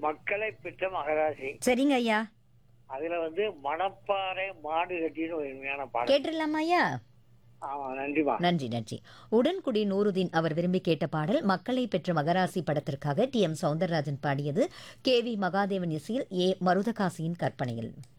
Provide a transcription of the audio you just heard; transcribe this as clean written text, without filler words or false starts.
மக்களை பெற்ற மகராசி. சரிங்க ஐயா. அதுல வந்து மணப்பாறை மாடு கட்டின்னு ஒரு உண்மையான பாடல். கேட்டுடலாமா ஐயா? ஆமா, நன்றிமா. நன்றி நன்றி. உடன்குடி நூருதீன் அவர் விரும்பி கேட்ட பாடல் மக்களை பெற்ற மகராசி படத்திற்காக டி எம் சௌந்தரராஜன் பாடியது. கே வி மகாதேவன் இசையில் ஏ மருதகாசியின் கற்பனையில்.